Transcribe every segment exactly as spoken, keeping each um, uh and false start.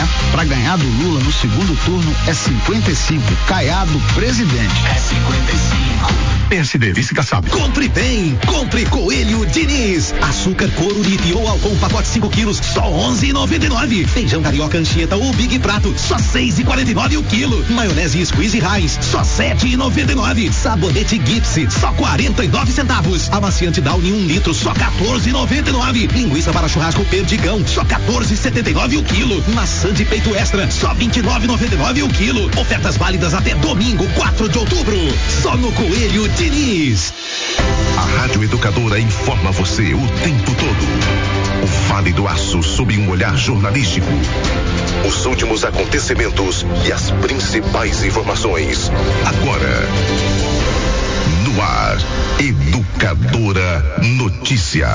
né? Pra ganhar do Lula no segundo turno é cinquenta e cinco. Caiado, presidente. É cinquenta e cinco. P S D, vice Kassab. Compre bem, compre Coelho Diniz. Açúcar Couro Lite ou álcool, pacote cinco quilos, só onze e noventa e nove. Feijão carioca Anchieta ou Big Prato, só seis e quarenta e nove o quilo. Maionese Squeeze Heinz, só sete e noventa e nove. Sabonete Gipsy, só quarenta e nove centavos. Amaciante Downy um litro, só quatorze e noventa e nove. Linguiça para churrasco Perdigão, só quatorze e setenta e nove o quilo. Maçã de peito extra, só vinte e nove e noventa e nove o quilo. Ofertas válidas até domingo, quatro de outubro. Só no Coelho Diniz. A Rádio Educadora informa você o tempo todo. O Vale do Aço sob um olhar jornalístico. Os últimos acontecimentos e as principais informações. Agora, no ar, Educadora Notícia.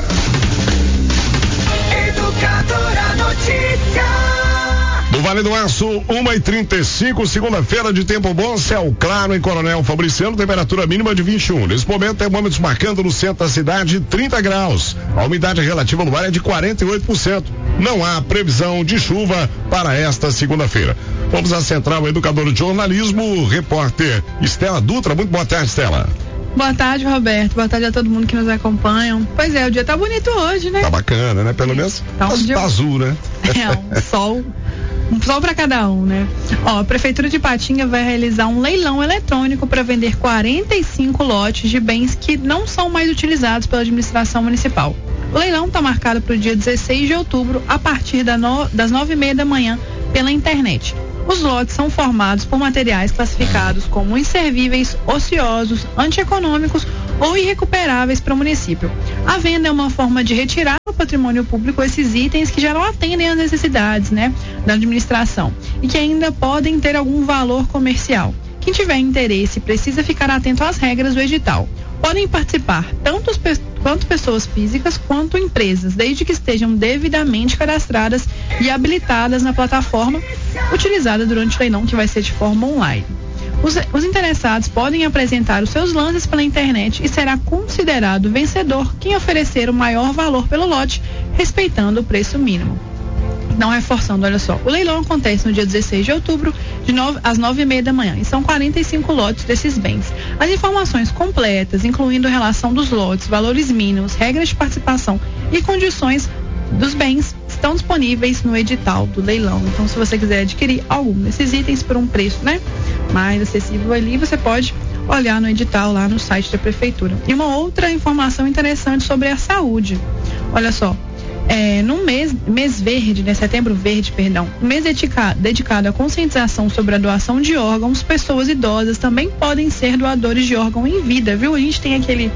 Educadora Notícia. Do Vale do Aço, uma e trinta e cinco, segunda-feira de tempo bom, céu claro em Coronel Fabriciano, temperatura mínima de vinte e um. Nesse momento, termômetros marcando no centro da cidade trinta graus. A umidade relativa no ar é de quarenta e oito por cento. Não há previsão de chuva para esta segunda-feira. Vamos à Central Educadora de Jornalismo, repórter Estela Dutra. Muito boa tarde, Estela. Boa tarde, Roberto. Boa tarde a todo mundo que nos acompanha. Pois é, o dia tá bonito hoje, né? Tá bacana, né? Pelo menos tá, um tá, dia... tá azul, né? É, um sol. Um sol para cada um, né? Ó, a Prefeitura de Ipatinga vai realizar um leilão eletrônico para vender quarenta e cinco lotes de bens que não são mais utilizados pela administração municipal. O leilão está marcado para o dia dezesseis de outubro, a partir da no... das nove e meia da manhã, pela internet. Os lotes são formados por materiais classificados como inservíveis, ociosos, antieconômicos ou irrecuperáveis para o município. A venda é uma forma de retirar do patrimônio público esses itens que já não atendem às necessidades, né, da administração e que ainda podem ter algum valor comercial. Quem tiver interesse precisa ficar atento às regras do edital. Podem participar tanto, os, tanto pessoas físicas quanto empresas, desde que estejam devidamente cadastradas e habilitadas na plataforma utilizada durante o leilão, que vai ser de forma online. Os, os interessados podem apresentar os seus lances pela internet e será considerado vencedor quem oferecer o maior valor pelo lote, respeitando o preço mínimo. Não reforçando, olha só, o leilão acontece no dia dezesseis de outubro, de nove, às nove e meia da manhã, e são quarenta e cinco lotes desses bens. As informações completas, incluindo a relação dos lotes, valores mínimos, regras de participação e condições dos bens, estão disponíveis no edital do leilão. Então, se você quiser adquirir algum desses itens por um preço, né, mais acessível ali, você pode olhar no edital lá no site da Prefeitura. E uma outra informação interessante sobre a saúde. Olha só, É, no mês, mês verde, né, setembro verde, perdão, mês dedicado, dedicado à conscientização sobre a doação de órgãos, pessoas idosas também podem ser doadores de órgão em vida, viu? A gente tem aquele,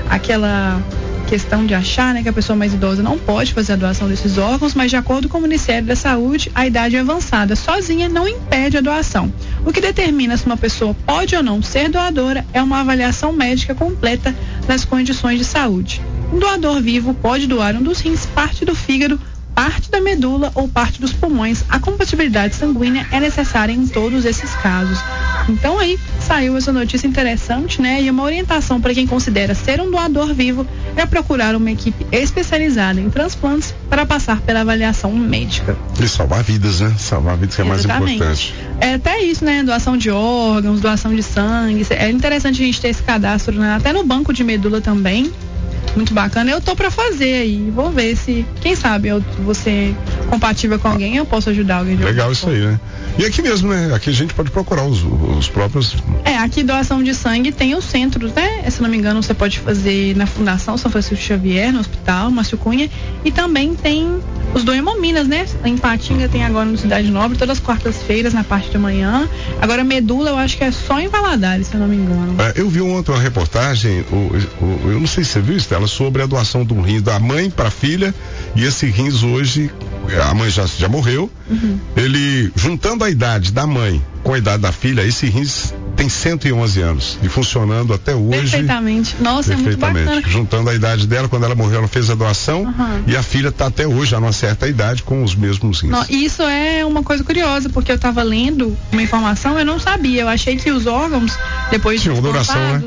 aquela questão de achar, né, que a pessoa mais idosa não pode fazer a doação desses órgãos, mas de acordo com o Ministério da Saúde, a idade avançada sozinha não impede a doação. O que determina se uma pessoa pode ou não ser doadora é uma avaliação médica completa das condições de saúde. Um doador vivo pode doar um dos rins, parte do fígado, parte da medula ou parte dos pulmões. A compatibilidade sanguínea é necessária em todos esses casos. Então aí saiu essa notícia interessante, né? E uma orientação para quem considera ser um doador vivo é procurar uma equipe especializada em transplantes para passar pela avaliação médica. E salvar vidas, né? Salvar vidas que é mais importante. É até isso, né? Doação de órgãos, doação de sangue. É interessante a gente ter esse cadastro, né? Até no banco de medula também. Muito bacana, eu tô pra fazer aí, vou ver se, quem sabe, eu vou ser compatível com alguém, eu posso ajudar alguém. De Legal isso aí, né? E aqui mesmo, né? Aqui a gente pode procurar os, os próprios... É, aqui doação de sangue tem os centros, né? Se não me engano, você pode fazer na Fundação São Francisco Xavier, no Hospital Márcio Cunha, e também tem os do Hemominas, né? Em Ipatinga tem agora no Cidade Nobre, todas as quartas-feiras na parte da manhã. Agora medula eu acho que é só em Valadares, se eu não me engano. É, eu vi ontem uma reportagem, o, o, eu não sei se você viu, Estela, sobre a doação do rim da mãe para a filha, e esse rins hoje, a mãe já, já morreu, uhum. Ele, juntando a idade da mãe com a idade da filha, esse rins tem cento e onze anos e funcionando até hoje. Perfeitamente. Nossa, perfeitamente. É muito bacana. Juntando a idade dela, quando ela morreu, ela fez a doação, uhum. E a filha está até hoje, a uma certa idade, com os mesmos rins. Não, isso é uma coisa curiosa, porque eu estava lendo uma informação, eu não sabia, eu achei que os órgãos, depois de duração, né?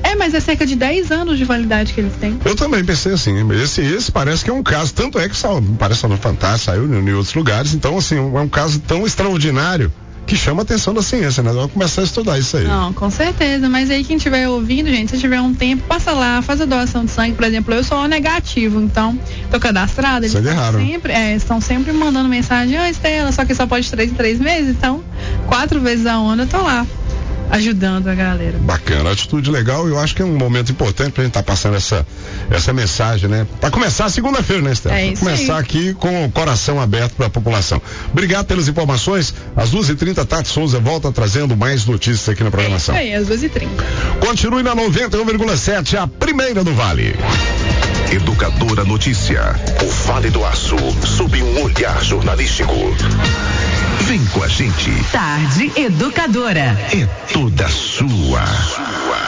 É, mas é cerca de dez anos de validade que eles têm. Eu também pensei assim, esse, esse parece que é um caso, tanto é que saiu, parece no Fantástico, saiu em, em outros lugares, então assim, é um caso tão extraordinário que chama a atenção da ciência, né? Vamos começar a estudar isso aí. Não, com certeza, mas aí quem estiver ouvindo, gente, se tiver um tempo, passa lá, faz a doação de sangue, por exemplo, eu sou O negativo, então tô cadastrada, eles estão sempre, é, estão sempre mandando mensagem, ah, Estela, só que só pode três em três meses, então quatro vezes a onda eu tô lá, ajudando a galera. Bacana, atitude legal, eu acho que é um momento importante pra gente estar tá passando essa, essa mensagem, né? Pra começar a segunda-feira, né, Estela? É isso pra começar aí. Aqui com o coração aberto pra população. Obrigado pelas informações, às duas e trinta, Tati Souza volta trazendo mais notícias aqui na programação. É isso aí, às duas e trinta. Continue na noventa e um vírgula sete, a primeira do Vale. Educadora Notícia, o Vale do Aço, sob um olhar jornalístico. Vem com a gente. Tarde Educadora. É toda sua.